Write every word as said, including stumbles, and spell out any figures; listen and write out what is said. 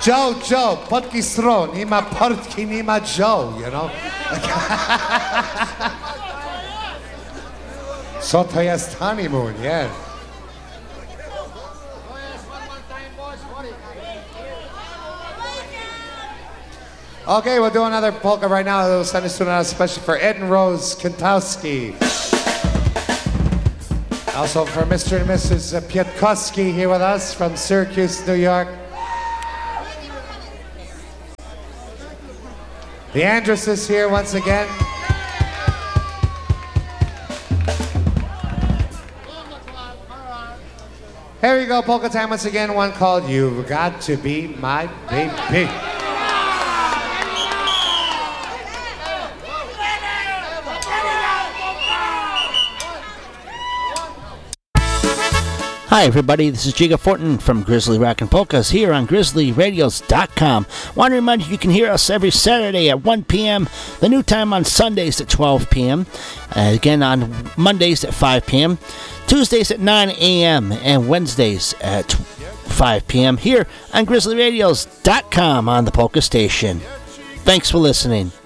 Joe, Joe, potki stro, nima portki, nima Joe, you know? So to jest honeymoon, yeah. Okay, we'll do another polka right now. We'll send this one out especially for Ed and Rose Kentowski. Also for Mister and Missus Pietkowski here with us from Syracuse, New York. The Andress is here once again. Here we go, polka time once again. One called You've Got to Be My Baby. Hi everybody, this is Jiga Fortin from Grizzly Rockin' Polkas here on Grizzly Radios dot com. Want to remind you you can hear us every Saturday at one p.m., the new time on Sundays at twelve p.m., uh, again on Mondays at five p.m., Tuesdays at nine a.m., and Wednesdays at five p.m. here on Grizzly Radios dot com on the Polka Station. Thanks for listening.